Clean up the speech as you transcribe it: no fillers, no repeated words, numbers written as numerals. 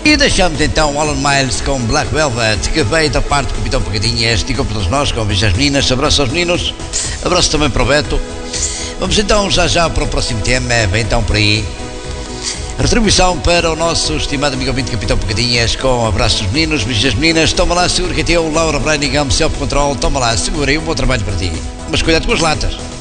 E deixamos então Alan Miles com Black Velvet, que veio da parte do Capitão Pagadinhas, esticam para todos nós, com as meninas, abraço aos meninos, abraço também para o Beto. Vamos então já para o próximo tema, vem então por aí. Retribuição para o nosso estimado amigo ouvinte Capitão Pagadinhas, com abraços dos meninos, beijos das meninas. Toma lá, segura que é teu, Laura Branningham, self-control, toma lá, segura aí, um bom trabalho para ti. Mas cuidado com as latas.